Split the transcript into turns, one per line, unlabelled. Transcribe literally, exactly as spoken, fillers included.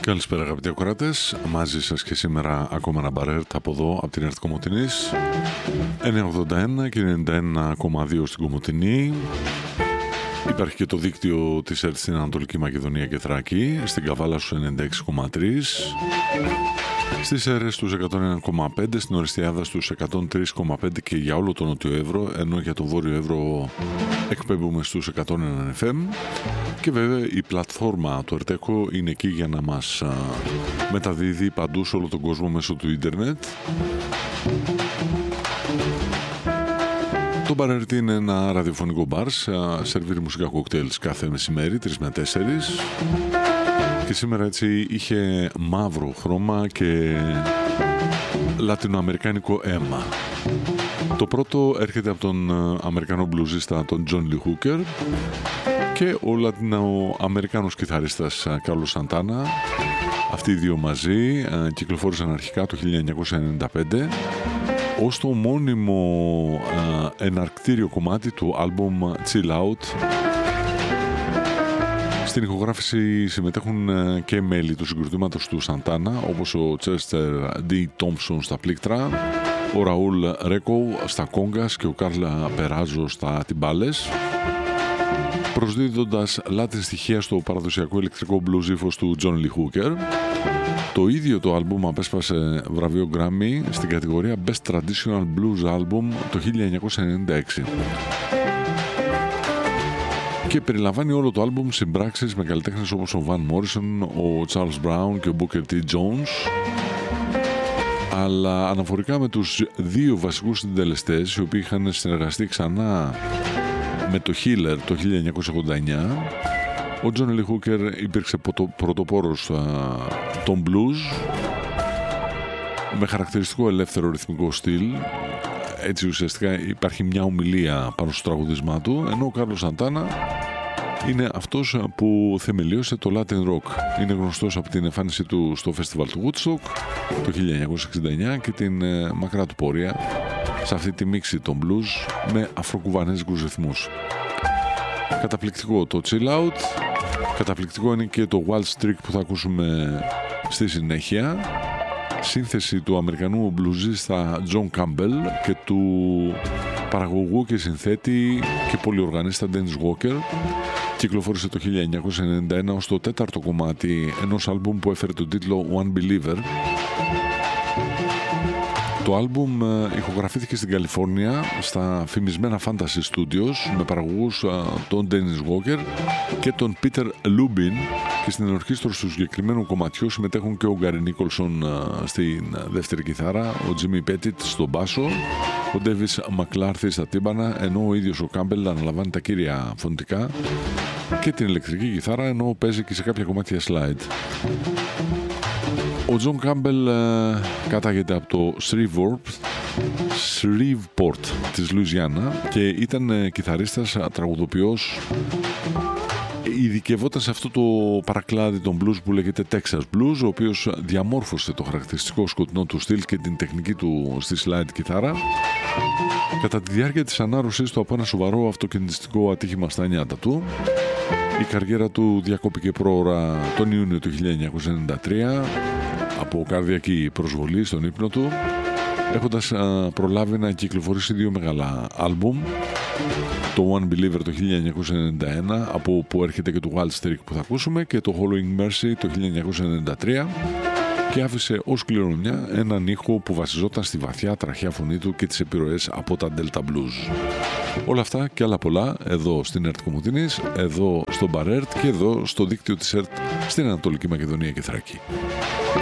Καλησπέρα αγαπητοί ακροατές, μαζί σας και σήμερα ακόμα ένα μπαρέρτ από εδώ, από την ΕΡΤ Κομοτηνής εννιακόσια ογδόντα ένα και ενενήντα ένα κόμμα δύο στην Κομοτηνή. Υπάρχει και το δίκτυο της ΕΡΤ στην Ανατολική Μακεδονία και Θράκη, στην Καβάλα στους ενενήντα έξι κόμμα τρία, στις Σέρρες στους εκατόν ένα κόμμα πέντε, στην Οριστιάδα στους εκατόν τρία κόμμα πέντε και για όλο το Νότιο Εύρο, ενώ για το Βόρειο Εύρο εκπέμπουμε στους εκατόν ένα εφ εμ. Και βέβαια η πλατφόρμα του Ερτέκο είναι εκεί για να μας α, μεταδίδει παντού σε όλο τον κόσμο μέσω του ίντερνετ. Το μπαρέρτι είναι ένα ραδιοφωνικό μπαρ, σερβίρει μουσικά κοκτέιλς κάθε μεσημέρι, τρεις με τέσσερις. Και σήμερα έτσι είχε μαύρο χρώμα και λατινοαμερικάνικο αίμα. Το πρώτο έρχεται από τον Αμερικανό μπλουζίστα τον John Lee Hooker και ο Λατινοαμερικάνος κιθαρίστας Κάρλος Σαντάνα. Αυτοί οι δύο μαζί κυκλοφόρησαν αρχικά το χίλια εννιακόσια ενενήντα πέντε ως το μόνιμο εναρκτήριο κομμάτι του άλμπουμ Chill Out. Στην ηχογράφηση συμμετέχουν και μέλη του συγκροτήματος του Σαντάνα, όπως ο Chester D. Thompson στα πλήκτρα, ο Ραούλ Ρέκο στα κόγκας και ο Κάρλα Περάζο στα τιμπάλες, προσδίδοντας λάτιν στοιχεία στο παραδοσιακό ηλεκτρικό blues ύφος του John Lee Hooker. Το ίδιο το άλμπουμ απέσπασε βραβείο Grammy στην κατηγορία Best Traditional Blues Album το χίλια εννιακόσια ενενήντα έξι. Και περιλαμβάνει όλο το άλμπουμ συμπράξεις με καλλιτέχνες όπως ο Van Morrison, ο Charles Brown και ο Booker T. Jones, αλλά αναφορικά με τους δύο βασικούς συντελεστές οι οποίοι είχαν συνεργαστεί ξανά με το Healer το χίλια εννιακόσια ογδόντα εννιά. Ο John Lee Hooker υπήρξε πρωτοπόρος των blues με χαρακτηριστικό ελεύθερο ρυθμικό στυλ. Έτσι ουσιαστικά υπάρχει μια ομιλία πάνω στο τραγουδισμά του, ενώ ο Κάρλος Σαντάνα είναι αυτός που θεμελίωσε το Latin Rock. Είναι γνωστός από την εμφάνισή του στο φεστιβάλ του Woodstock το χίλια εννιακόσια εξήντα εννιά και την ε, μακρά του πορεία σε αυτή τη μίξη των blues με αφροκουβανέζικους ρυθμούς. Καταπληκτικό το Chill Out, καταπληκτικό είναι και το Wild Streak που θα ακούσουμε στη συνέχεια. Σύνθεση του Αμερικανού μπλουζίστα John Campbell και του παραγωγού και συνθέτη και πολυοργανίστα Dennis Walker. Κυκλοφόρησε το χίλια εννιακόσια ενενήντα ένα ως το τέταρτο κομμάτι ενός άλμπουμ που έφερε τον τίτλο One Believer. Το άλμπουμ ηχογραφήθηκε στην Καλιφόρνια στα φημισμένα Fantasy Studios με παραγωγούς τον Dennis Walker και τον Peter Lubin, και στην ενορχήστρωση του συγκεκριμένου κομματιού συμμετέχουν και ο Γκάρι Νίκολσον στην δεύτερη κιθάρα, ο Jimmy Pettit στον μπάσο, ο Davis McClarthy στα τύμπανα, ενώ ο ίδιος ο Campbell αναλαμβάνει τα κύρια φωνητικά και την ηλεκτρική κιθάρα, ενώ παίζει και σε κάποια κομμάτια slide. Ο John Campbell ε, κατάγεται από το Shreveport, Shreveport της Λουιζιάννα και ήταν ε, κιθαρίστας, τραγουδοποιός. Ειδικευόταν σε αυτό το παρακλάδι των blues που λέγεται Texas Blues, ο οποίος διαμόρφωσε το χαρακτηριστικό σκοτεινό του στυλ και την τεχνική του στη slide κιθάρα κατά τη διάρκεια της ανάρρωσης του από ένα σοβαρό αυτοκινητιστικό ατύχημα στα νιάτα του. Η καριέρα του διακόπηκε πρόωρα τον Ιούνιο του χίλια εννιακόσια ενενήντα τρία από καρδιακή προσβολή στον ύπνο του, έχοντας α, προλάβει να κυκλοφορήσει δύο μεγάλα άλμπουμ, το One Believer το χίλια εννιακόσια ενενήντα ένα, από που έρχεται και το Wild Streak που θα ακούσουμε, και το Halloween Mercy το χίλια εννιακόσια ενενήντα τρία, και άφησε ως κληρονομιά έναν ήχο που βασιζόταν στη βαθιά τραχιά φωνή του και τις επιρροές από τα Delta Blues. Όλα αυτά και άλλα πολλά εδώ στην ΕΡΤ Κομοτηνής, εδώ στο μπαρέρτ και εδώ στο δίκτυο της ΕΡΤ στην Ανατολική Μακεδονία και Θράκη.